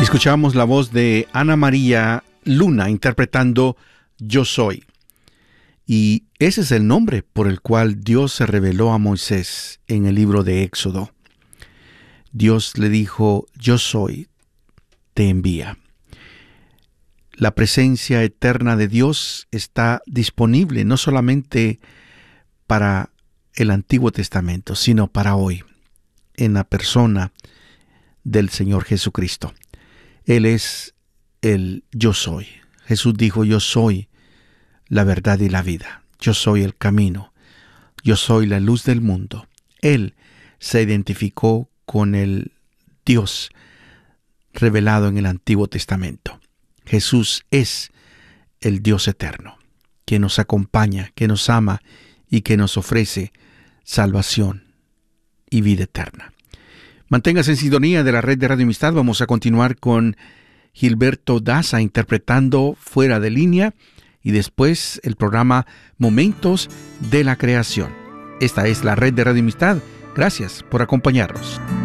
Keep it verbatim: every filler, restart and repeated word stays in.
Escuchamos la voz de Ana María Luna interpretando Yo Soy. Y ese es el nombre por el cual Dios se reveló a Moisés en el libro de Éxodo. Dios le dijo, Yo soy, te envía. La presencia eterna de Dios está disponible no solamente para el Antiguo Testamento, sino para hoy, en la persona del Señor Jesucristo. Él es el Yo Soy. Jesús dijo, Yo soy la verdad y la vida. Yo soy el camino. Yo soy la luz del mundo. Él se identificó con el Dios revelado en el Antiguo Testamento. Jesús es el Dios eterno, que nos acompaña, que nos ama y que nos ofrece salvación y vida eterna. Manténgase en sintonía de la red de Radio Amistad. Vamos a continuar con Gilberto Daza interpretando Fuera de Línea y después el programa Momentos de la Creación. Esta es la red de Radio Amistad. Gracias por acompañarnos.